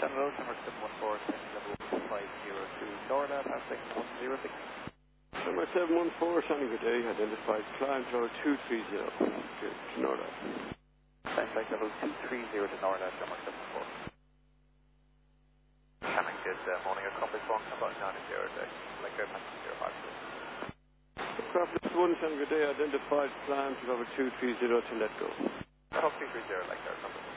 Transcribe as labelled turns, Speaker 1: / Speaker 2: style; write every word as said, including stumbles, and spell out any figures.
Speaker 1: Hello, Summer seven one four, level five zero two, Florida, passing one zero six.
Speaker 2: Summer seven one four, Sunny good day, identified climb tower two three zero to Norda.
Speaker 1: Flight level two three zero to Norda, Summer seven one four. Coming good uh, morning, a compass walk about nine zero, like a passing zero five zero.
Speaker 2: Aircraft one, Sunny good day, identified climb tower two three zero to let go.
Speaker 1: two three zero, like our compass.